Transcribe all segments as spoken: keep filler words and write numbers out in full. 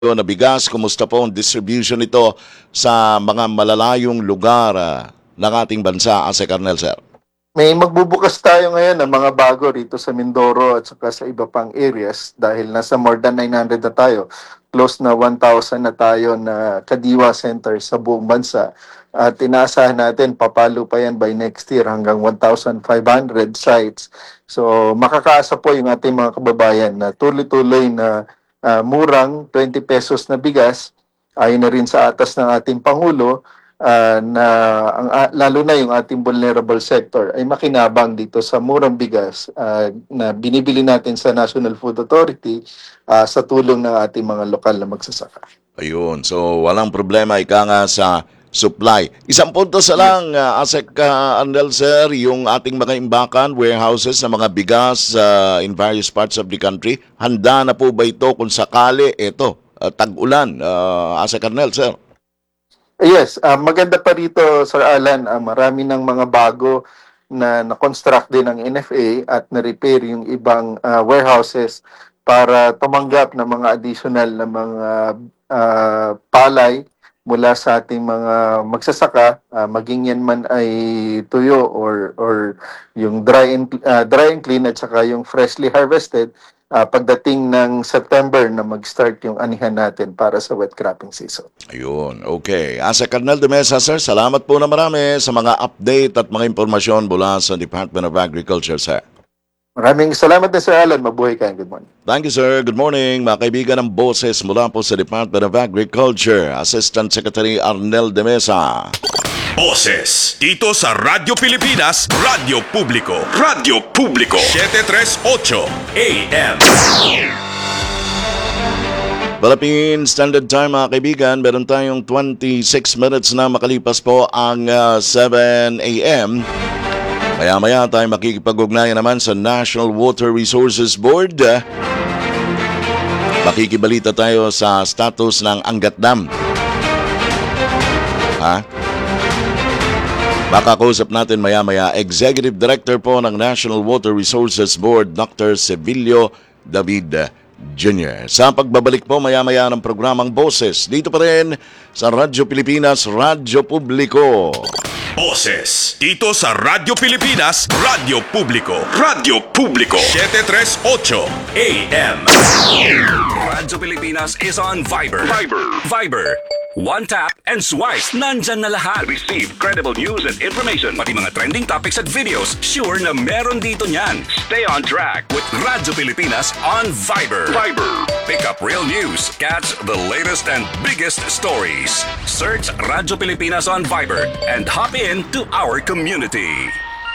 na bigas. Kumusta po ang distribution nito sa mga malalayong lugar ah, ng ating bansa, Ase Carnel, sir? May magbubukas tayo ngayon ng mga bago rito sa Mindoro at saka sa iba pang areas dahil nasa more than nine hundred na tayo. Close na one thousand na tayo na Kadiwa Center sa buong bansa. At inaasahan natin papalo pa yan by next year hanggang one thousand five hundred sites. So makakaasa po yung ating mga kababayan na tuloy-tuloy na ah, murang twenty pesos na bigas. Ayon na rin sa atas ng ating Pangulo, ah, na ang, ah, lalo na yung ating vulnerable sector ay makinabang dito sa murang bigas ah, na binibili natin sa National Food Authority ah, sa tulong ng ating mga lokal na magsasaka. Ayun, so walang problema ika nga sa supply. Isang punto sa lang, uh, Asek uh, Arnel, sir, yung ating mga imbakan, warehouses na mga bigas uh, in various parts of the country, handa na po ba ito kung sakali ito, uh, tag-ulan, uh, Asek Arnel, sir? Yes, ah, maganda pa rito, Sir Alan, ah, marami ng mga bago na na-construct din ng N F A at na-repair yung ibang ah, warehouses para tumanggap ng mga additional na mga ah, palay mula sa ating mga magsasaka, ah, maging yan man ay tuyo or or yung dry and ah, dry and clean at saka yung freshly harvested ah, pagdating ng September na mag-start yung anihan natin para sa wet cropping season. Ayun, okay. Asa Carnel de Mesa, sir, salamat po na marami sa mga update at mga impormasyon mula sa Department of Agriculture, sir. Maraming salamat din, Sir Alan. Mabuhay ka. Good morning. Thank you, sir. Good morning, mga kaibigan ng boses mula po sa Department of Agriculture, Assistant Secretary Arnel de Mesa. Boses dito sa Radyo Pilipinas, Radyo Publiko, Radyo Publiko, seven thirty-eight A M. Philippine Standard Time, mga kaibigan, meron tayong twenty-six minutes na makalipas po ang uh, seven A M. Maya-maya tayo makikipag-ugnayan naman sa National Water Resources Board. Makikibalita tayo sa status ng Angat Dam. Ha? Makakausap natin maya-maya Executive Director po ng National Water Resources Board, Doctor Sevilio David Junior Sa pagbabalik po maya-maya ng programang Boses, dito pa rin sa Radyo Pilipinas, Radyo Publiko. Boses dito sa Radyo Pilipinas, Radyo Publiko, Radyo Publiko, seven thirty-eight A M. Radyo Pilipinas is on Viber. Viber. Viber. One tap and swipe. Nandyan na lahat. Receive credible news and information. Pati mga trending topics at videos. Sure na meron dito niyan. Stay on track with Radyo Pilipinas on Viber. Viber. Pick up real news. Catch the latest and biggest stories. Search Radyo Pilipinas on Viber and hop in to our community.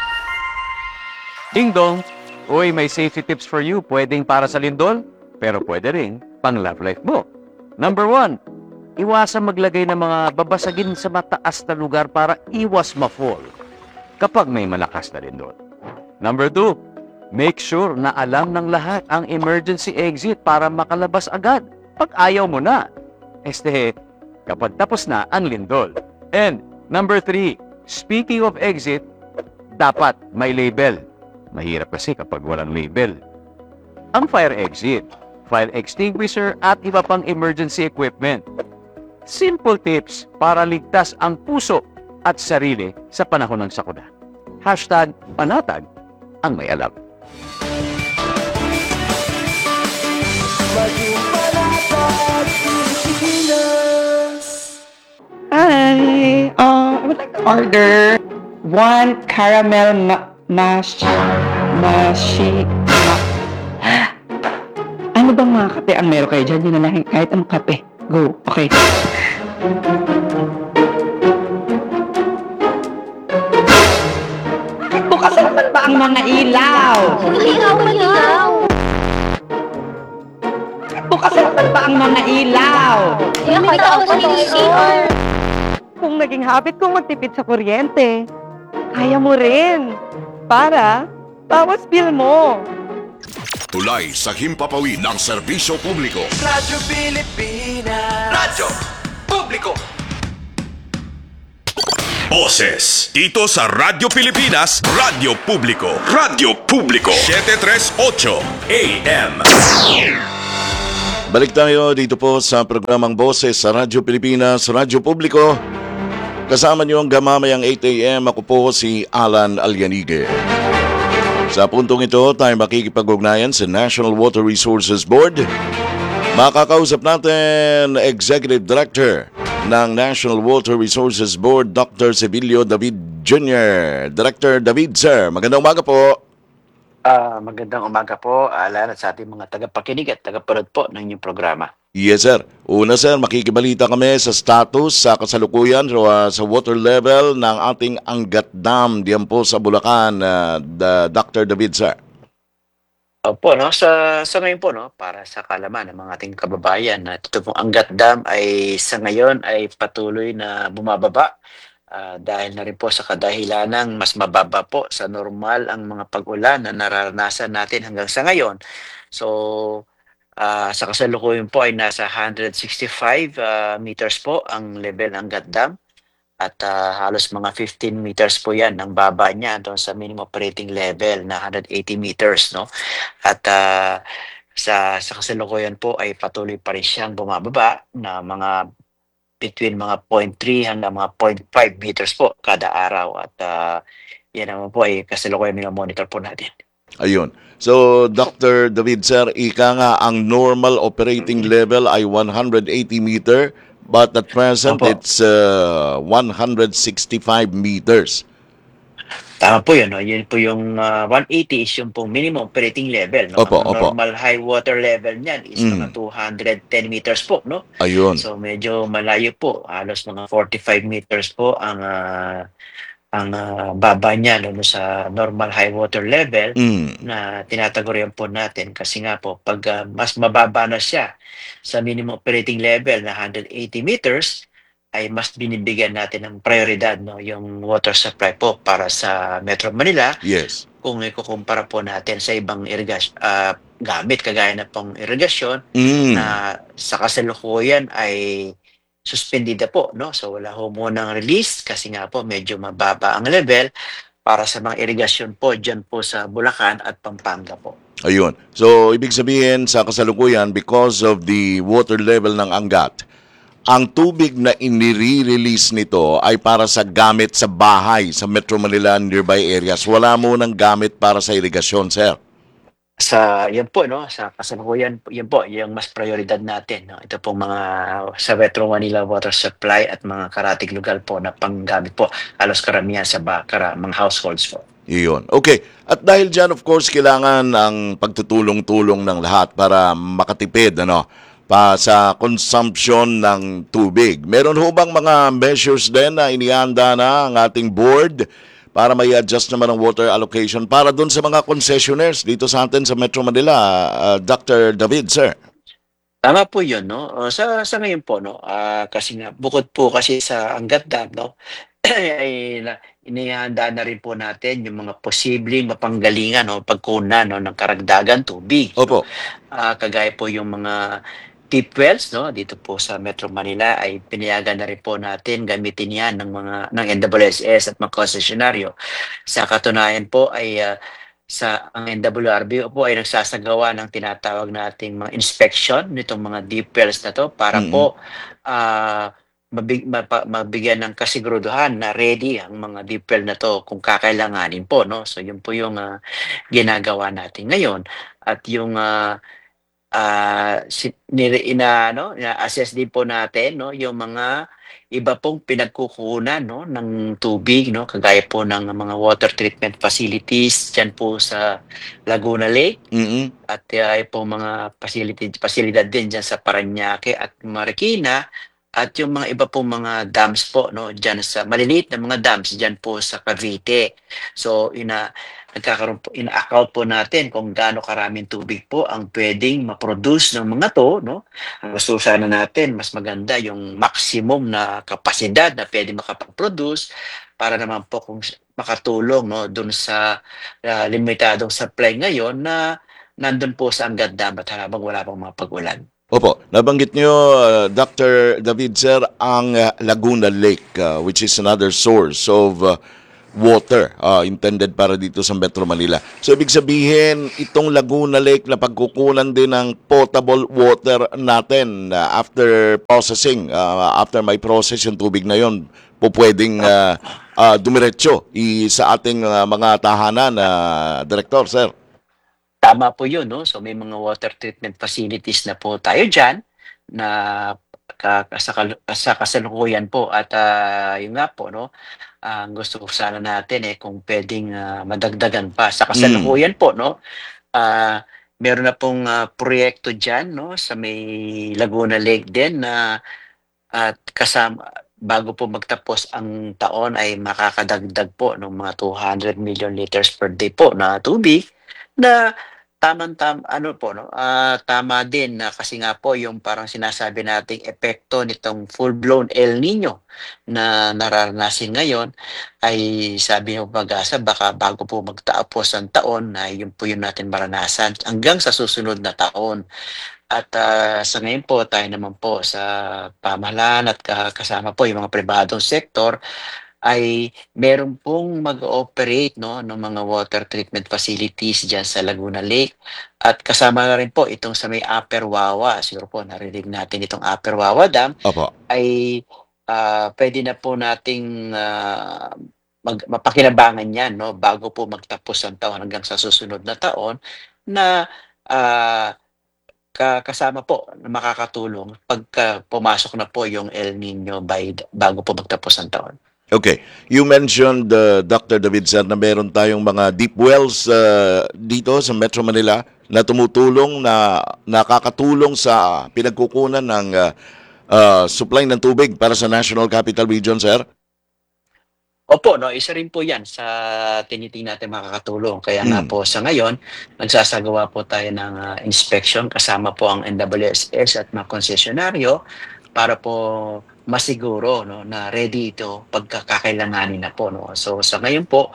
Ding dong! Uy, may safety tips for you. Pwedeng para sa lindol, pero pwede rin pang love life mo. Number one, iwasan maglagay ng mga babasagin sa mataas na lugar para iwas ma-fall kapag may malakas na lindol. Number two, make sure na alam ng lahat ang emergency exit para makalabas agad pag ayaw mo na. Este, kapag tapos na ang lindol. And number three, speaking of exit, dapat may label. Mahirap kasi kapag walang label. Ang fire exit, fire extinguisher at iba pang emergency equipment. Simple tips para ligtas ang puso at sarili sa panahon ng sakuna. Hashtag panatag ang may alam. Hi, uh, I would like to order one caramel ma mash mashi ma ano bang mga kape ang meron kayo dyan? Yun na lang, kahit anong kape. Go, okay. Bukas naman ba ang mga ilaw? Ilaw, ilaw. Bukas naman ba ang mga ilaw? Yung may tao sa C R. Kung naging habit kong magtipid sa kuryente, kaya mo rin. Para bawas bill mo. Tulay sa himpapawid ng serbisyo publiko. Radyo Pilipinas. Radyo Publiko. Boses dito sa Radyo Pilipinas, Radyo Publiko, Radyo Publiko, seven thirty-eight A M. Balik tayo dito po sa programang Boses sa Radyo Pilipinas, Radyo Publiko. Kasama niyo ang gamamayang eight a.m. Ako po si Alan Alianige. Sa puntong ito, tayo makikipag-ugnayan sa National Water Resources Board. Makakausap natin Executive Director ng National Water Resources Board, Doctor Sebilio David Junior Director David, sir, magandang umaga po. Ah, magandang umaga po, Alan, at sa ating mga tagapakinig at tagapanood po ng inyong programa. Yes, sir. Una, sir, makikibalita kami sa status sa kasalukuyan uh, sa water level ng ating Angat Dam diyan po sa Bulacan, uh, the Doctor David, sir. Opo, no, sa, sa ngayon po, no, para sa kalaman ng mga ating kababayan, na ito pong Angat Dam ay sa ngayon ay patuloy na bumababa. Ah, dahil na rin po sa kadahilanang mas mababa po sa normal ang mga pag-ulan na nararanasan natin hanggang sa ngayon. So, ah, sa kasalukuyan po ay nasa one hundred sixty-five ah, meters po ang level ng Angat Dam at ah, halos mga fifteen meters po yan ang baba niya doon sa minimum operating level na one hundred eighty meters, no? At ah, sa, sa kasalukuyan po ay patuloy pa rin siyang bumababa na mga between mga zero point three hanggang mga zero point five meters po kada araw at uh, yan naman po ay kasalukuyan monitor po natin. Ayun. So, Doctor David, sir, ika nga ang normal operating level ay one hundred eighty meter, but at present Opo. it's uh, one hundred sixty-five meters. Tama po yun, no? Yun po yung uh, one eighty is yung pong minimum operating level. No? Opo, Ang opo. normal high water level niyan is Mm. mga two hundred ten meters po, no? Ayun. So medyo malayo po, halos mga forty-five meters po ang ah, ang ah, baba niya no, no, sa normal high water level Mm. na tinatagurian po natin kasi nga po pag ah, mas mababa na siya sa minimum operating level na one hundred eighty meters ay mas binibigyan natin ng prioridad no yung water supply po para sa Metro Manila Yes. kung ikukumpara po natin sa ibang irigasyon gamit kagaya na pong irigasyon Mm. na sa kasalukuyan ay suspendida po, no? So wala ho munang release kasi nga po medyo mababa ang level para sa mga irigasyon po dyan po sa Bulacan at Pampanga po. Ayun. So, ibig sabihin sa kasalukuyan, because of the water level ng Angat, ang tubig na inire-release nito ay para sa gamit sa bahay sa Metro Manila and nearby areas. Wala mo ng gamit para sa irigasyon, sir. Sa yan po no, sa kasalukuyan po, yan po yung mas prioridad natin no. Ito pong mga sa Metro Manila water supply at mga karatig lugar po na panggamit po halos karamihan sa bakara, mga households po. Iyon. Okay. At dahil dyan, of course, kailangan ang pagtutulong-tulong ng lahat para makatipid, ano, pa sa consumption ng tubig. Meron ho bang mga measures din na inianda na ang ating board para may adjust naman ang water allocation para doon sa mga concessionaires dito sa atin sa Metro Manila, uh, Doctor David, sir? Tama po 'yun, no? O, sa sa ngayon po, no, ah, kasi nga bukod po kasi sa Angat Dam, no, ay na inihahanda na rin po natin yung mga posibleng mapanggalingan, no, pagkunan, no, ng karagdagan tubig. Opo. Ah, kagaya po yung mga deep wells, no, dito po sa Metro Manila ay pinayagan na rin po natin gamitin yan ng mga ng N W S S at mga konsesyonaryo. Sa katunayan po ay ah, sa ang N W R B po ay nagsasagawa ng tinatawag nating mga inspection nitong mga deep wells na to para Mm-mm. po ah, mabig, mapa- mabigyan ng kasiguruduhan na ready ang mga deep well na to kung kakailanganin po, no. So yun po yung ah, ginagawa natin ngayon at yung ah, ah, si, nire, ina, no, ina-assess din po natin no yung mga iba pong pinagkukunan no ng tubig no kagaya po ng mga water treatment facilities diyan po sa Laguna Lake Mm-mm. at uh, ay po mga facility pasilidad din diyan sa Parañaque at Marikina at yung mga iba pong mga dams po no diyan sa maliliit na mga dams diyan po sa Cavite. So ina nagkakaroon po ina-account po natin kung gaano karaming tubig po ang pwedeng ma-produce ng mga to no. Ang gusto sana natin mas maganda yung maximum na kapasidad na pwede makapag-produce para naman po kung makatulong no doon sa ah, limitadong supply ngayon na nandun po sa Angat Dam at habang wala pang mga pag-ulan. Opo, nabanggit niyo, uh, Doctor David, sir, ang uh, Laguna Lake, uh, which is another source of uh, water ah, intended para dito sa Metro Manila. So ibig sabihin, itong Laguna Lake na pagkukunan din ng potable water natin ah, after processing, ah, after may process yung tubig na yon, po pwedeng ah, ah, dumiretso i, sa ating ah, mga tahanan na Director, sir. Tama po yun, no? So may mga water treatment facilities na po tayo dyan na ka, sa, kal- sa kasalukuyan po at ah, yun nga po, no? Ang gusto ko sana natin eh kung pwedeng ah, madagdagan pa sa kasalukuyan po, no? Ah, meron na pong ah, proyekto dyan, no? Sa may Laguna Lake din na at kasama bago po magtapos ang taon ay makakadagdag po ng mga two hundred million liters per day po na tubig na tamang-tam ano po no ah, tama din na kasi nga po yung parang sinasabi nating epekto nitong full-blown El Nino na nararanasin ngayon ay sabi ng pag-asa baka bago po magtapos ang taon na yun po yun natin maranasan hanggang sa susunod na taon. At ah, sa ngayon po, tayo naman po sa pamahalaan at ka- kasama po yung mga pribadong sektor ay meron pong mag-ooperate no, ng mga water treatment facilities dyan sa Laguna Lake. At kasama na rin po itong sa may Upper Wawa. Siguro po narinig natin itong Upper Wawa Dam Opo. ay ah, pwede na po nating ah, mag, mapakinabangan yan no, bago po magtapos ang taon hanggang sa susunod na taon na ah, ka kasama po na makakatulong pagka pumasok na po yung El Nino by bago po magtapos ang taon. Okay. You mentioned, uh, Doctor David, sir, na meron tayong mga deep wells uh, dito sa Metro Manila na tumutulong, na nakakatulong sa pinagkukunan ng uh, uh, supply ng tubig para sa National Capital Region, sir? Opo, no, isa rin po 'yan sa tinitingnan natin makakatulong. Kaya nga Mm. po sa ngayon, nagsasagawa po tayo ng ah, inspection kasama po ang N W S S at mga konsesyonaryo para po masiguro no na ready ito pagkakakailanganin na po no. So sa ngayon po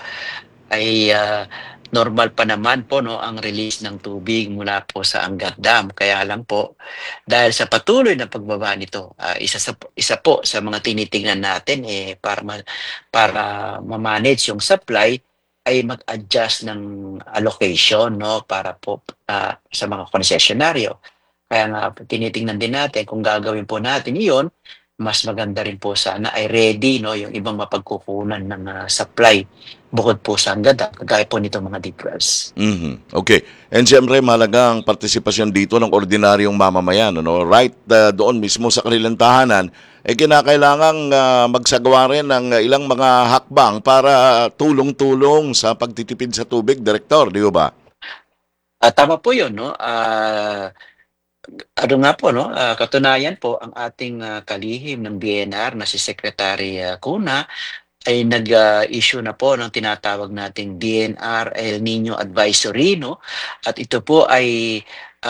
ay ah, normal pa naman po no ang release ng tubig mula po sa Angat Dam. Kaya lang po dahil sa patuloy na pagbaba nito, ah, isa sa isa po sa mga tinitingnan natin eh para ma, para ma-manage yung supply ay mag-adjust ng allocation no para po ah, sa mga konsesyonaryo. Kaya nga tinitingnan din natin kung gagawin po natin iyon, mas maganda rin po sana ay ready no yung ibang mapagkukunan ng ah, supply bukod po sa Angat Dam, kagaya po nito mga deep wells. Mhm. Okay. And siyempre, mahalaga ang partisipasyon dito ng ordinaryong mamamayan. Ano? Right uh, doon mismo sa kanilang tahanan, eh kinakailangang uh, magsagawa rin ng uh, ilang mga hakbang para tulong-tulong sa pagtitipid sa tubig, Direktor, di ba? Ah, tama po 'yun 'no. Ah, ano nga po 'no, ah, katunayan po ang ating ah, kalihim ng D N R na si Secretary ah, Cuna ay nag-issue na po ng tinatawag nating D N R El Nino Advisory 'no. At ito po ay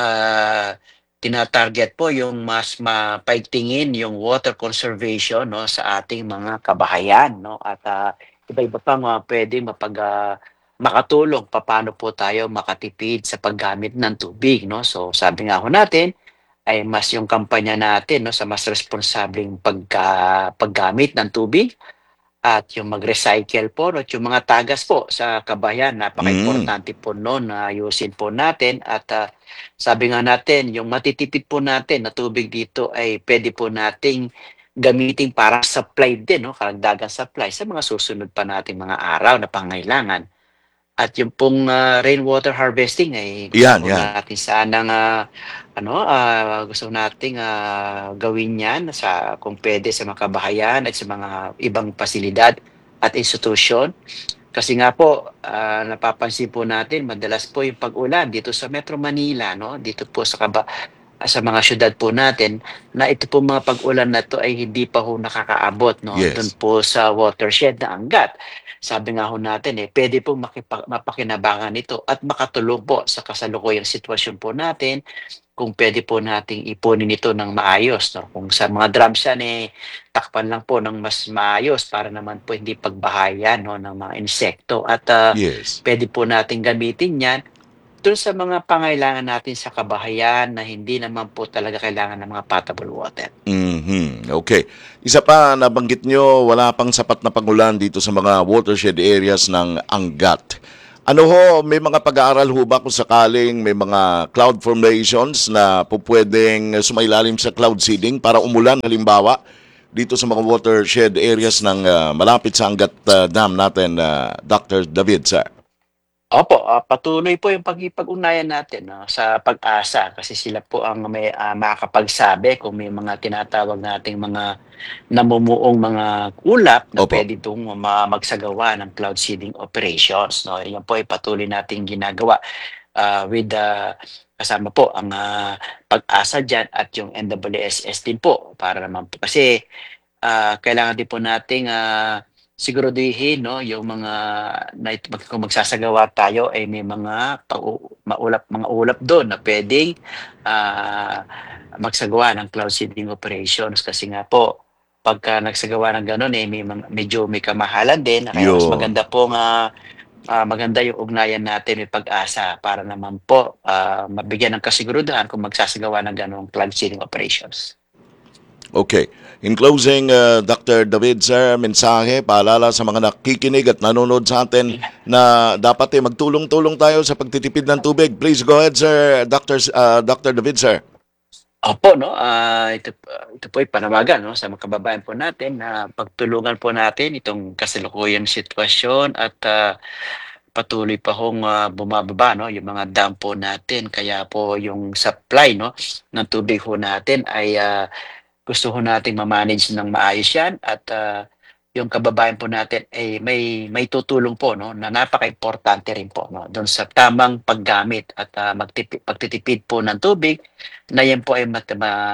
ah, tina-target po yung mas mapaigtingin yung water conservation 'no sa ating mga kabahayan 'no. At ah, iba-iba pang mga puwedeng mapag ah, makatulong papaano po tayo makatipid sa paggamit ng tubig 'no. So sabi nga ho natin ay mas yung kampanya natin 'no sa mas responsableng pagka paggamit ng tubig at yung mag-recycle po 'no, at yung mga tagas po sa kabayan Mm. napakaimportante po nun na ayusin po natin at ah, sabi nga natin yung matitipid po natin na tubig dito ay puwede po nating gamitin para supply din 'no, karagdagang supply sa mga susunod pa nating mga araw na pangangailangan. At yung pong ah, rainwater harvesting ay gusto Yan, po yan. natin sanang ah, ano, ah, gusto nating ah, gawin 'yan sa kung puwede sa mga kabahayan at sa mga ibang pasilidad at institusyon. Kasi nga po, ah, napapansin po natin madalas po yung pag-ulan dito sa Metro Manila 'no, dito po sa kaba ah, sa mga siyudad po natin na ito pong mga pag-ulan na 'to ay hindi pa ho nakakaabot 'no, Yes. dun po sa watershed na Angat. Sabi nga ho natin, eh, puwede pong makipa mapakinabangan ito at makatulong po sa kasalukuyang sitwasyon po natin kung puwede po nating ipunin ito ng maayos 'no. Kung sa mga drums yan, eh, takpan lang po ng mas maayos para naman po hindi pagbahayan 'no ng mga insekto at ah, Yes. puwede po nating gamitin 'yan dun sa mga pangailangan natin sa kabahayan na hindi naman po talaga kailangan ng mga potable water. Mhm. Okay. Isa pa, nabanggit nyo, wala pang sapat na pangulan dito sa mga watershed areas ng Angat. Ano ho, may mga pag-aaral ho ba kung sakaling may mga cloud formations na po pwedeng sumailalim sa cloud seeding para umulan halimbawa dito sa mga watershed areas ng ah, malapit sa Angat ah, Dam natin, ah, Doctor David, sir? Opo, ah, patuloy po yung pakikipag-ugnayan natin 'no, sa Pag-asa kasi sila po ang may, ah, makakapagsabi kung may mga tinatawag nating mga namumuong mga ulap na Opo. puwede pong ma magsagawa ng cloud seeding operations 'no. Yan po ay patuloy nating ginagawa, ah, with the kasama po ang, ah, Pag-asa diyan at yung N W S S din po para naman po kasi ah, kailangan din po nating, ah, siguraduhin 'no, yung mga na it mag kung magsasagawa tayo ay may mga pau maulap mga ulap dun na puwedeng, ah, magsagawa ng cloud seeding operations. Kasi nga po, pagka nagsagawa ng gano'n, eh, may mga medyo may kamahalan din kaya mas Yun. maganda pong, ah, ah, maganda yung ugnayan natin may Pag-asa para naman po, ah, mabigyan ng kasiguruduhan kung magsasagawa ng gano'ng cloud seeding operations. Okay. In closing, uh, Doctor David, sir, mensahe, paalala sa mga nakikinig at nanonood sa atin na dapat eh, magtulong-tulong tayo sa pagtitipid ng tubig. Please go ahead, sir, Doctor, uh, Doctor David, sir. Opo 'no, ah, ito ah, ito po ay panawagan 'no, sa mga kababayan po natin na pagtulungan po natin itong kasalukuyang sitwasyon at, ah, patuloy pa hong, ah, bumababa 'no, yung mga dam po natin. Kaya po yung supply 'no, ng tubig ho natin ay, ah, gusto ho nating ma-manage ng maayos 'yan at, ah, yung kababayan po natin ay may may tutulong po 'no, na napakaimportante rin po 'no, do'n sa tamang paggamit at, ah, magtipi pagtitipid po ng tubig na 'yan po ay mat ma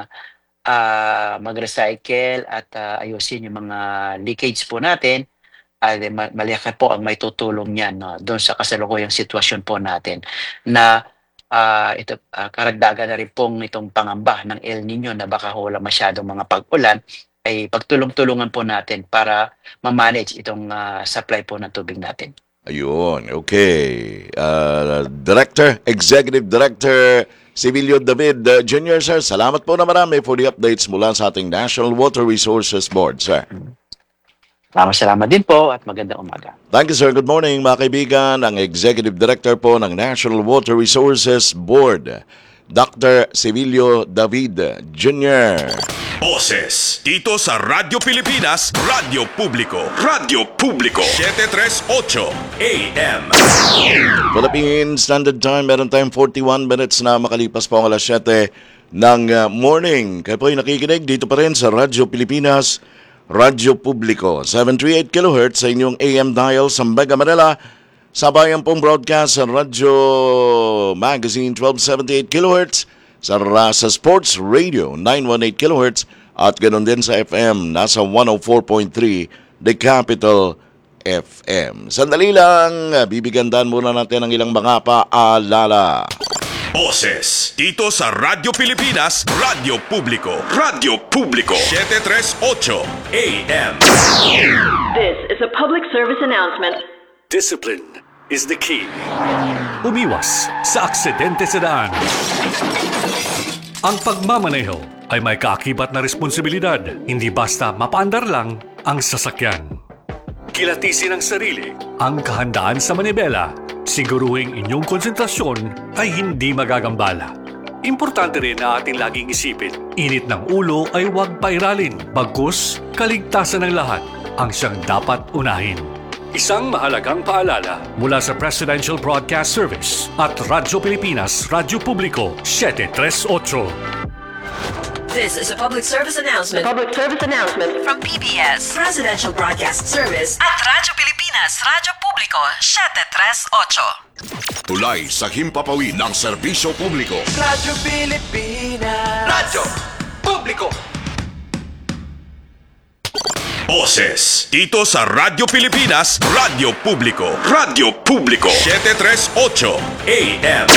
ah, mag-recycle at, ah, ayusin yung mga leakage po natin ay ma malaki po ang maitutulong niyan 'no, do'n sa kasalukuyang sitwasyon po natin na, ah, ito, ah, karagdagan na rin pong itong pangamba ng El Niño na baka ho walang masyadong mga pag-ulan, ay pagtulong-tulungan po natin para ma-manage itong, ah, supply po ng tubig natin. Ayun, okay. Uh, Director, Executive Director Civilio David uh, Junior, sir, salamat po na marami for the updates mula sa ating National Water Resources Board, sir. Maraming salamat din po at magandang umaga. Thank you, sir. Good morning, mga kaibigan. Ang Executive Director po ng National Water Resources Board, Doctor Civilio David Junior Boses dito sa Radyo Pilipinas, Radyo Publiko, Radyo Publiko, seven tres eight A M. Philippine Standard Time, meron tayong forty-one minutes na makalipas po ang alas siyete ng uh, morning. Kayo po ay nakikinig dito pa rin sa Radyo Pilipinas, Radyo Publiko, seven thirty-eight kilohertz sa inyong A M dial sa Mega Manila. Sabayan pong broadcast sa Radyo Magazine twelve seventy-eight kilohertz, sa Rasa Sports Radio nine eighteen kilohertz at ganoon din sa F M nasa one oh four point three The Capital F M. Sandali lang, bibigyan dan muna natin ng ilang mga paalala. Boses dito sa Radyo Pilipinas, Radyo Publiko, Radyo Publiko, seven tres eight A M. This is a public service announcement. Discipline is the key. Umiwas sa aksidente sa daan. Ang pagmamaneho ay may kaakibat na responsibilidad, hindi basta mapaandar lang ang sasakyan. Kilatisin ang sarili, ang kahandaan sa manibela, siguruhing inyong konsentrasyon ay hindi magagambala. Importante rin na ating laging isipin, init ng ulo ay huwag pairalin, bagkus kaligtasan ng lahat ang siyang dapat unahin. Isang mahalagang paalala mula sa Presidential Broadcast Service at Radyo Pilipinas, Radyo Publiko, seven thirty-eight. This is a public service announcement. Public service announcement from P B S Presidential Broadcast Service at Radyo Pilipinas, Radyo Publiko, seven thirty-eight. Tulay sa himpapawid ng serbisyo publiko. Radyo Pilipinas. Radyo Publiko. Boses dito sa Radyo Pilipinas, Radyo Publiko, Radyo Publiko, seven thirty-eight A M.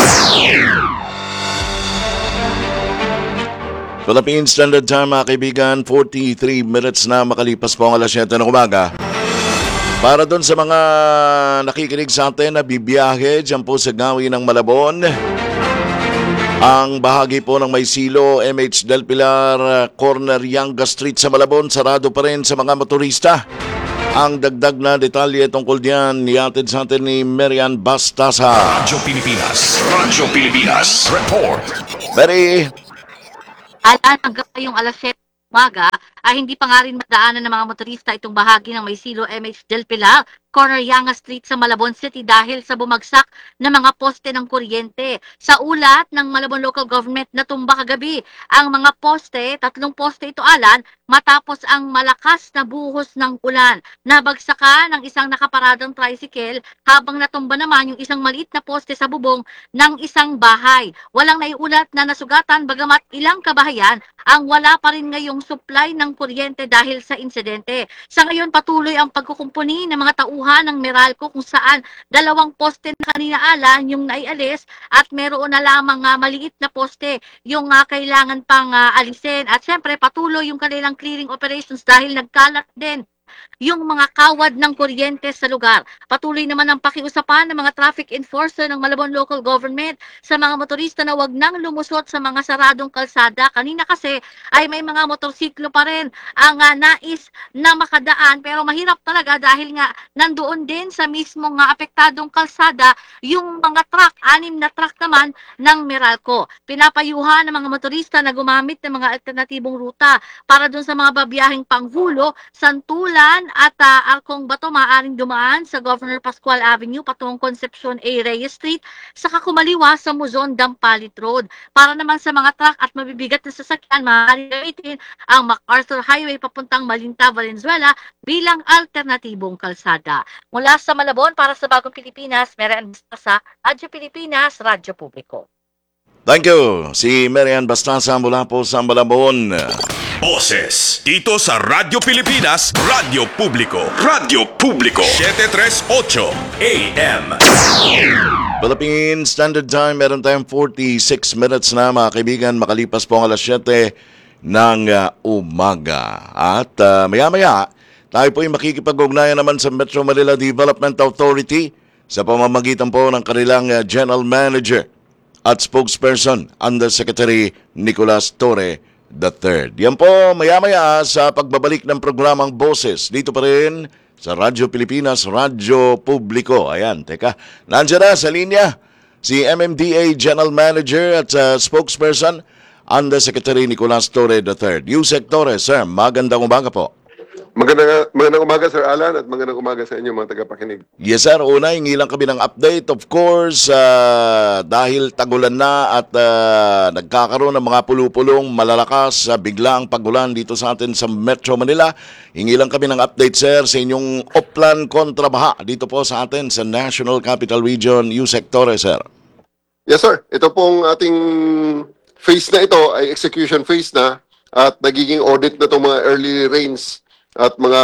Philippine Standard Time, mga kaibigan, forty-three minutes na makalipas po ang alas siyete ng umaga. Para doon sa mga nakikinig sa atin na bibiyahe dyan po sa gawin ng Malabon, ang bahagi po ng Maysilo, M H Del Pilar, corner Yanga Street sa Malabon, sarado pa rin sa mga motorista. Ang dagdag na detalye tungkol diyan, ihatid sa atin ni Marian Bastasa. Radyo Pilipinas. Radyo Pilipinas. Report. Very Alan, hanggang ngayong alas siyete umaga, ay hindi pa nga rin madaanan ng mga motorista itong bahagi ng Maysilo M H Del Pilar, corner Yanga Street sa Malabon City dahil sa bumagsak na mga poste ng kuryente. Sa ulat ng Malabon Local Government na tumba kagabi, ang mga poste, tatlong poste ito Alan, matapos ang malakas na buhos ng ulan. Nabagsakan ng isang nakaparadang tricycle habang natumba naman yung isang maliit na poste sa bubong ng isang bahay. Walang naiulat na nasugatan bagamat ilang kabahayan ang wala pa rin ngayong supply ng kuryente dahil sa insidente. Sa ngayon patuloy ang pagkukumpuni ng mga tauhan ng Meralco kung saan dalawang poste na kanina Alan yung naialis at meron na lamang uh, maliit na poste yung uh, kailangan pang uh, alisin at syempre patuloy yung kanilang clearing operations dahil nagkalat din yung mga kawad ng kuryente sa lugar. Patuloy naman ang pakiusapan ng mga traffic enforcer ng Malabon Local Government sa mga motorista na wag nang lumusot sa mga saradong kalsada. Kanina kasi ay may mga motorsiklo pa rin ang uh, nais na makadaan pero mahirap talaga dahil nga nandoon din sa mismong uh, apektadong kalsada yung mga truck, anim na truck naman ng Meralco. Pinapayuhan ng mga motorista na gumamit ng mga alternatibong ruta para dun sa mga babiyahing panghulo, Santulan at uh, Arcong Bato maaaring dumaan sa Governor Pascual Avenue patungong Concepcion A. Reyes Street saka kumaliwa sa Muzon Dampalit Road. Para naman sa mga truck at mabibigat na sasakyan, maaaring gamitin ang MacArthur Highway papuntang Malinta, Valenzuela bilang alternatibong kalsada. Mula sa Malabon para sa Bagong Pilipinas, Marian Bastasa, Radyo Pilipinas, Radyo Publiko. Thank you. Si Marian Bastasa mula po sa Malabon. Boses dito sa Radyo Pilipinas, Radyo Publiko. Radyo Publiko. seven thirty-eight A M. Philippine Standard Time, meron tayong forty-six minutes na mga kaibigan, makalipas po ang alas siyete ng uh, umaga. At uh, maya-maya, tayo po ay makikipag-ugnayan naman sa Metro Manila Development Authority sa pamamagitan po ng kanilang uh, General Manager at Spokesperson, Undersecretary Nicolas Torre the third. Yan po maya-maya sa pagbabalik ng programang Boses dito pa rin sa Radyo Pilipinas, Radyo Publiko. Ayan, teka, nandiyan na sa linya si M M D A General Manager at uh, Spokesperson, Undersecretary Nicolas Torre the third. Yusek Torre, sir, magandang umaga po. Magandang, magandang umaga, Sir Alan, at magandang umaga sa inyo mga tagapakinig. Yes, sir. Una, hingi lang kami ng update. Of course, uh, dahil tagulan na at uh, nagkakaroon ng mga pulupulong malalakas sa uh, biglang pagulan dito sa atin sa Metro Manila. Hingi lang kami ng update, sir, sa inyong Oplan kontrabaha dito po sa atin sa National Capital Region. Yusek Torre, sir. Yes, sir. Ito pong ating phase na ito ay execution phase na at nagiging audit na itong mga early rains at mga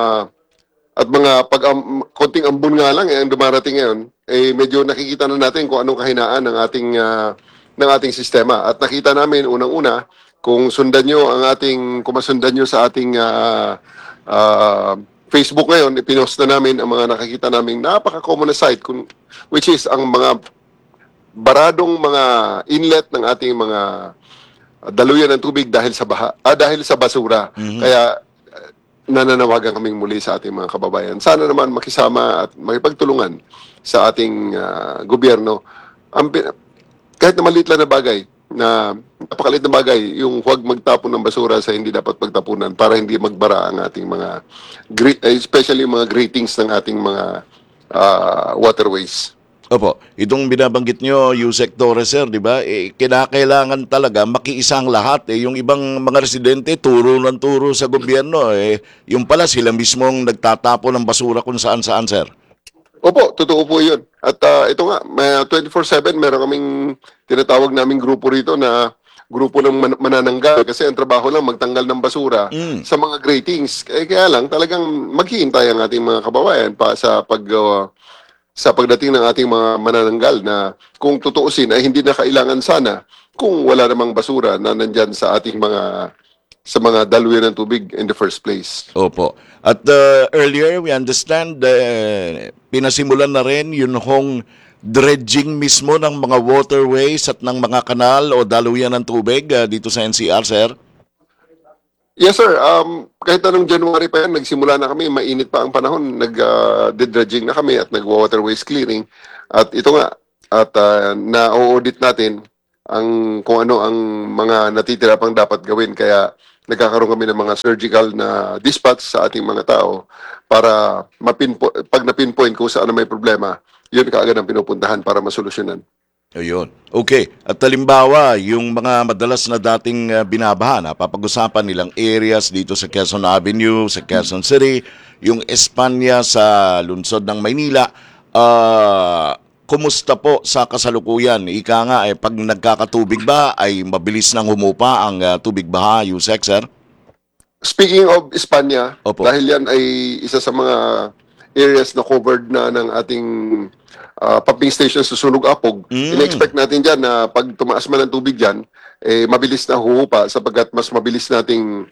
at mga pag um, konting ambon nga lang eh, ang dumarating ngayon, eh medyo nakikita na natin kung anong kahinaan ng ating uh, ng ating sistema. At nakita namin unang-una kung sundan nyo ang ating kung masundan nyo sa ating uh, uh, Facebook ngayon, ipinost na namin ang mga nakikita naming napaka-common na site kung, which is ang mga baradong mga inlet ng ating mga daluyan ng tubig dahil sa baha, ah, dahil sa basura. Mm-hmm. Kaya nananawagan kaming muli sa ating mga kababayan. Sana naman makisama at makipagtulungan sa ating uh, gobyerno. Ang, kahit na maliit lang na bagay, na napakaliit na bagay, yung huwag magtapon ng basura sa hindi dapat pagtapunan para hindi magbara ang ating mga, especially mga gratings ng ating mga uh, waterways. Opo, itong binabanggit nyo, Yusek Torres, sir, di ba? Eh, kinakailangan talaga makiisang lahat. Eh. Yung ibang mga residente, turo ng turo sa gobyerno. Eh. Yung pala, sila mismong nagtatapo ng basura kung saan-saan, sir. Opo, totoo po yun. At uh, ito nga, twenty-four seven, meron kaming tinatawag naming grupo rito na grupo ng man- manananggal. Kasi ang trabaho lang magtanggal ng basura mm. sa mga gratings. Eh, kaya lang, talagang maghihintay ang ating mga kababayan pa sa pag... Uh, sa pagdating ng ating mga manananggal na kung tutuusin ay hindi na kailangan sana kung wala namang basura na nandyan sa ating mga sa mga daluyan ng tubig in the first place. Opo. At uh, earlier, we understand, uh, pinasimulan na rin yun hong dredging mismo ng mga waterways at ng mga kanal o daluyan ng tubig uh, dito sa N C R, sir? Yes, sir. Um, kahit anong January pa yan, nagsimula na kami, mainit pa ang panahon, nag-dredging na kami at nag-waterways clearing. At ito nga, at uh, na-audit natin ang kung ano ang mga natitira pang dapat gawin. Kaya nagkakaroon kami ng mga surgical na dispatch sa ating mga tao para mapinpo pag na-pinpoint kung saan may problema, yun kaagad ang pinupuntahan para masolusyonan. Ayun. Okay. At halimbawa, yung mga madalas na dating uh, binabaha, napapag-usapan nilang areas dito sa Quezon Avenue, sa Quezon City, yung Espanya sa lungsod ng Maynila, uh, kumusta po sa kasalukuyan? Ika nga, eh, pag nagkakatubig ba, ay mabilis nang humupa ang uh, tubig baha, Yusek, sir? Speaking of Espanya, Opo. dahil yan ay isa sa mga areas na covered na ng ating uh, pumping station sa Sunog Apog, Mm. in-expect natin dyan na pag tumaas man ang tubig dyan, eh, mabilis na huhupa sapagkat mas mabilis nating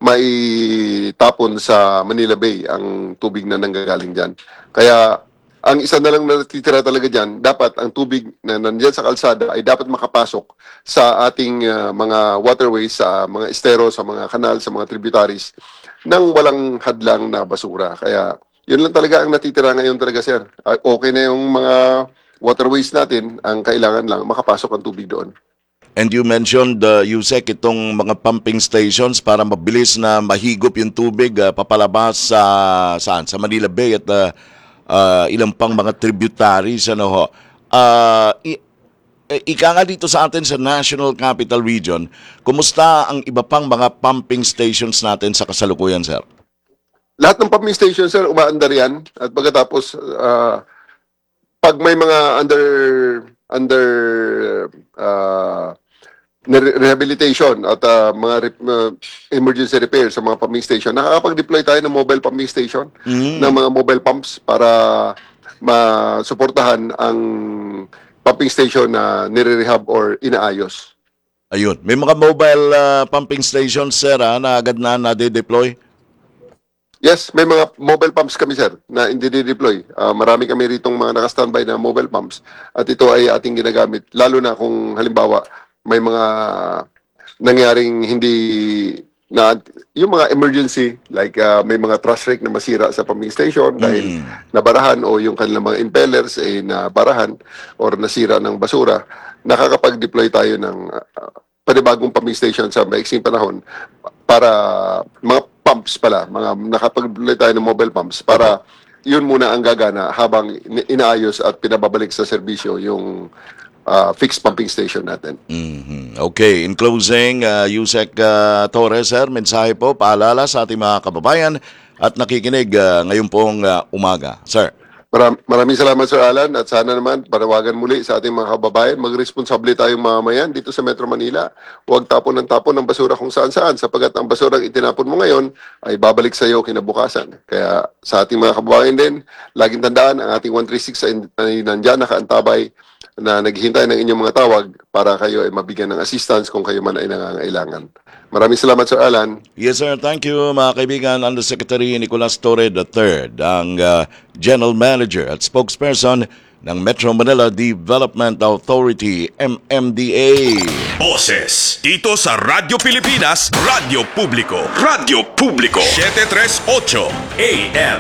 maitapon sa Manila Bay ang tubig na nanggagaling dyan. Kaya ang isa na lang na natitira talaga dyan, dapat ang tubig na nandyan sa kalsada ay dapat makapasok sa ating uh, mga waterways, sa mga estero, sa mga kanal, sa mga tributaries nang walang hadlang na basura. Kaya yun lang talaga ang natitira ngayon talaga, sir. Uh, okay na yung mga waterways natin, ang kailangan lang makapasok ang tubig doon. And you mentioned, uh, Yusek, itong mga pumping stations para mabilis na mahigop yung tubig uh, papalabas sa saan? Sa Manila Bay at uh, uh, ilang pang mga tributaries. Ano ho? Uh, i- ika nga dito sa atin sa National Capital Region, kumusta ang iba pang mga pumping stations natin sa kasalukuyan, sir? Lahat ng pumping station, sir, umaandar yan. At pagkatapos, uh, pag may mga under under uh, ne- rehabilitation at uh, mga re- uh, emergency repair sa mga pumping station, nakakapag-deploy tayo ng mobile pumping station, Mm. ng mga mobile pumps para masuportahan ang pumping station na nire-rehab or inaayos. Ayun. May mga mobile uh, pumping stations, sir, ha, na agad na nade-deploy? Yes, may mga mobile pumps kami, sir, na hindi deploy. Uh, marami kami ritong mga naka-standby na mobile pumps at ito ay ating ginagamit. Lalo na kung halimbawa may mga nangyaring hindi na yung mga emergency like uh, may mga truss rake na masira sa pumping station dahil Mm. nabarahan o yung kanilang mga impellers ay nabarahan or nasira ng basura, nakakapag-deploy tayo ng uh, panibagong pumping station sa maiksing panahon para mga pumps pala, mga nakapag-deploy tayo ng mobile pumps para yun muna ang gagana habang ina- inaayos at pinababalik sa serbisyo yung uh, fixed pumping station natin. Mhm. Okay, in closing, uh, Yusek uh, Torres, sir, mensahe po, paalala sa ating mga kababayan at nakikinig uh, ngayon pong uh, umaga. Sir. Maram, maraming salamat, Sir Alan, at sana naman panawagan muli sa ating mga kababayan, magresponsable tayong mamamayan dito sa Metro Manila. Huwag tapon ng tapon ng basura kung saan-saan sapagkat ang basura ang itinapon mo ngayon ay babalik sa iyo kinabukasan. Kaya sa ating mga kababayan din, laging tandaan ang ating one three six ay, ay nandyan, nakaantabay, na naghihintay ng inyong mga tawag para kayo ay mabigyan ng assistance kung kayo man ay nangangailangan. Maraming salamat, Sir Alan. Yes, sir. Thank you, mga kaibigan. Undersecretary Nicolas Torre the third, ang uh, General Manager at Spokesperson ng Metro Manila Development Authority, M M D A. Boses dito sa Radyo Pilipinas, Radyo Publiko, Radyo Publiko, seven thirty-eight A M.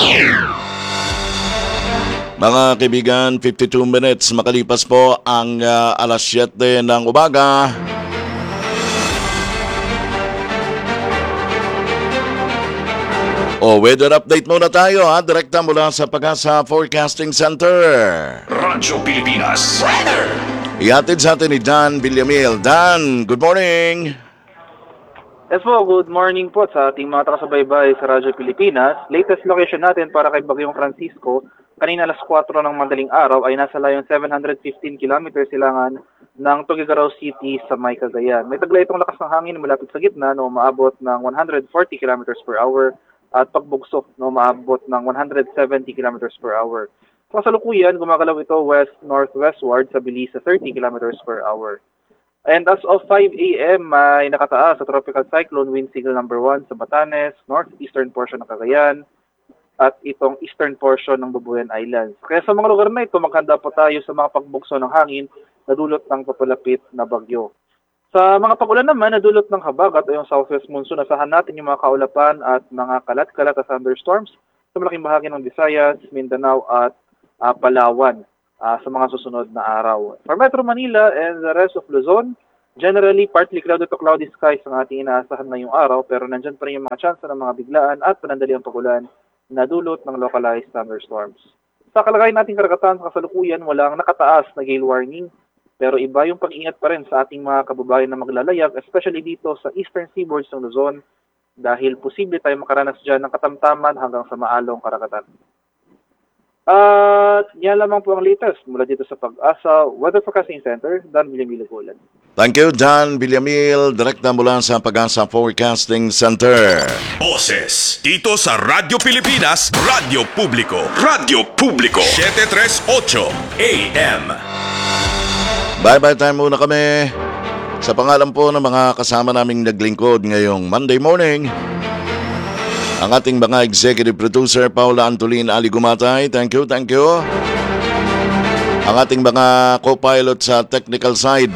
Mga kaibigan, fifty-two minutes makalipas po ang uh, alas siyete ng umaga. O, weather update muna tayo, ha? Direkta mula sa Pag-asa Forecasting Center. Radyo Pilipinas Weather. Ihatid sa atin ni Dan Villamil. Dan, good morning! Yes po, good morning po sa ating mga takasubaybay sa Radyo Pilipinas. Latest location natin para kay Bagyong Francisco, kanina alas kwatro ng madaling araw ay nasa layong seven hundred fifteen kilometers silangan ng Tuguegarao City sa May Cagayan. May taglay itong lakas ng hangin malapit sa gitna na umaabot ng one hundred forty kilometers per hour at pagbugso na umaabot ng one hundred seventy kilometers per hour. Sa kasalukuyan, gumagalaw ito west-northwestward sa bilis sa thirty kilometers per hour. And as of five a m may nakataas sa tropical cyclone wind signal number one sa Batanes, northeastern portion ng Cagayan, at itong eastern portion ng Babuyan Islands. Kaya sa mga lugar na ito, maghanda po tayo sa mga pagbukso ng hangin na dulot ng papalapit na bagyo. Sa mga pag-ulan naman na dulot ng habagat o yung southwest monsoon, asahan natin yung mga kaulapan at mga kalat-kalat na thunderstorms sa malaking bahagi ng Visayas, Mindanao at uh, Palawan uh, sa mga susunod na araw. For Metro Manila and the rest of Luzon, generally partly cloudy to cloudy skies ang ating inaasahan ngayong araw, pero nandyan pa rin yung mga tsansa ng mga biglaan at panandaliang pag-ulan na dulot ng localized thunderstorms. Sa kalagayan nating karagatan sa kasalukuyan, walang nakataas na gale warning, pero iba yung pag-ingat pa rin sa ating mga kababayan na maglalayag, especially dito sa eastern seaboards ng Luzon, dahil posible tayo makaranas dyan ng katamtaman hanggang sa maalong karagatan. At yan lamang po ang latest mula dito sa Pag-asa Weather Forecasting Center, Dan Villamil Bulan. Thank you, Dan Villamil, direkta mula sa Pag-asa Forecasting Center. Boses dito sa Radyo Pilipinas, Radyo Publiko, Radyo Publiko, seven thirty-eight A M. Bye-bye time muna kami. Sa pangalan po ng mga kasama naming naglingkod ngayong Monday morning, ang ating mga executive producer, Paula Antolin Ali Gumatay. Thank you, thank you. Ang ating mga co-pilot sa technical side,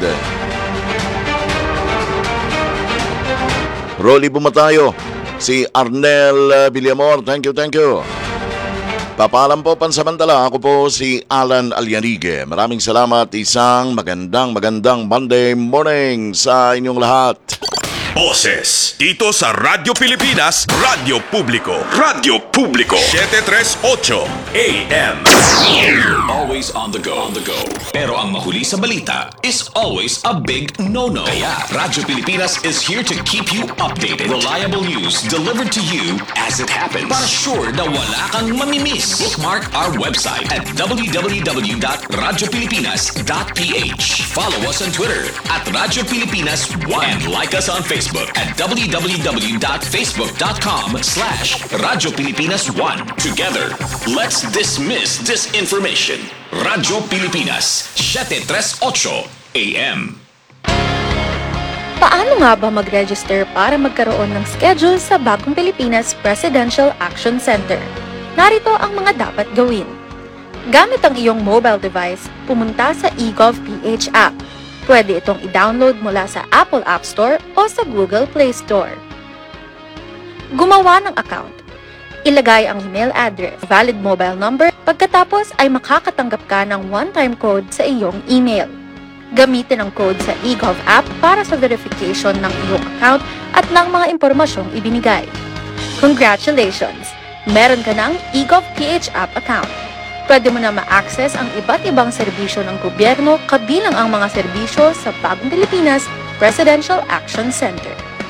Rolly Bumatayo, si Arnel Villamor. Thank you, thank you. Papaalam po pansamantala, ako po si Alan Alianigue. Maraming salamat, isang magandang magandang Monday morning sa inyong lahat. Boses dito sa Radyo Pilipinas, Radyo Publiko, Radyo Publiko, seven thirty-eight A M. Always on the go, on the go. Pero ang mahuli sa balita is always a big no-no. Kaya Radyo Pilipinas is here to keep you updated. Reliable news delivered to you as it happens. Para sure na wala kang mamimiss. Bookmark our website at w w w dot radyo pilipinas dot p h. Follow us on Twitter at Radyo Pilipinas one and like us on Facebook at w w w dot facebook dot com slash Radyo Pilipinas one. Together, let's dismiss disinformation. Radyo Pilipinas, seven thirty-eight A M. Paano nga ba mag-register para magkaroon ng schedule sa Bagong Pilipinas Presidential Action Center? Narito ang mga dapat gawin. Gamit ang iyong mobile device, pumunta sa eGovPH app. Pwede itong i-download mula sa Apple App Store o sa Google Play Store. Gumawa ng account. Ilagay ang email address, valid mobile number, pagkatapos ay makakatanggap ka ng one-time code sa iyong email. Gamitin ang code sa eGov app para sa verification ng iyong account at ng mga impormasyong ibinigay. Congratulations! Meron ka ng eGovPH app account. Pwede mo na ma-access ang iba't ibang serbisyo ng gobyerno kabilang ang mga serbisyo sa Bagong Pilipinas Presidential Action Center.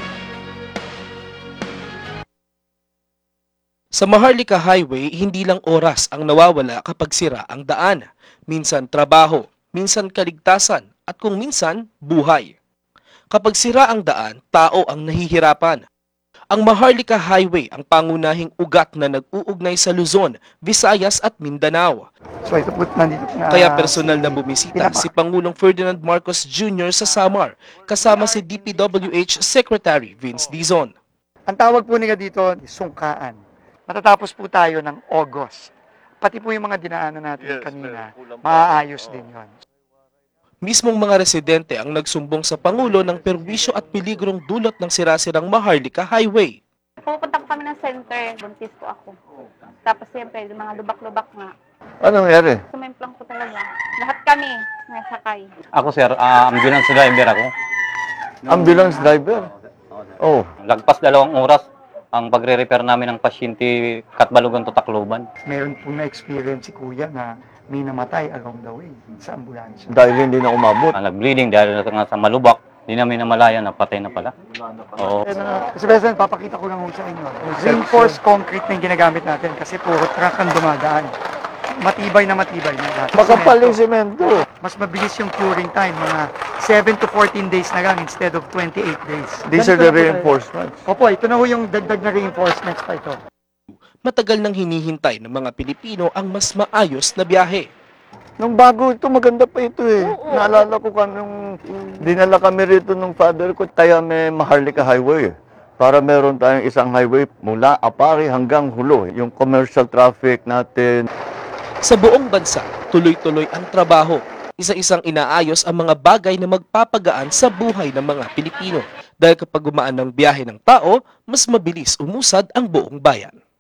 Sa Maharlika Highway, hindi lang oras ang nawawala kapag sira ang daan. Minsan trabaho, minsan kaligtasan, at kung minsan, buhay. Kapag sira ang daan, tao ang nahihirapan. Ang Maharlika Highway ang pangunahing ugat na nag-uugnay sa Luzon, Visayas at Mindanao. So ito po nandito na, Kaya personal na bumisita si Pangulong Ferdinand Marcos Junior sa Samar, kasama si D P W H Secretary Vince Dizon. Ang tawag po nila dito, sungkaan. Matatapos po tayo ng August. Pati po yung mga dinaanan natin kanina, maaayos din yon. Mismong mga residente ang nagsumbong sa Pangulo ng perwisyo at peligrong dulot ng sirasirang Maharlika Highway. Pupunta ko kami ng center, buntis po ako. Tapos siyempre, yung mga lubak-lubak nga. Ano nangyari? Sumemplang ko talaga. Lahat kami nasakay. Ako sir, uh, ambulance driver ako. Ambulance driver? Oh. Lagpas dalawang oras ang pagre-repair namin ng pasyente Katbalugan to Tacloban. Meron po na-experience si Kuya na may namatay along the way sa ambulansya. Dahil hindi na umabot. Uh, nag-bleeding dahil nga sa malubak. Hindi namin namalayan na patay na pala. Oo. Kasi President, papakita ko lang sa inyo. Reinforced concrete na yung ginagamit natin kasi puro truck ang dumadaan. Matibay na matibay na lahat. Makapal yung semento. Mas mabilis yung curing time, mga seven to fourteen days na lang instead of twenty-eight days. These are the reinforcements. Opo, ito na ho yung dagdag na reinforcements pa ito. Matagal nang hinihintay ng mga Pilipino ang mas maayos na biyahe. Nung bago ito, maganda pa ito eh. Naalala ko ka nung dinala kami rito nung father ko, tayo may Maharlika Highway eh. Para meron tayong isang highway mula Apari hanggang Hulo. Yung commercial traffic natin. Sa buong bansa, tuloy-tuloy ang trabaho. Isa-isang inaayos ang mga bagay na magpapagaan sa buhay ng mga Pilipino. Dahil kapag gumaan ng biyahe ng tao, mas mabilis umusad ang buong bayan.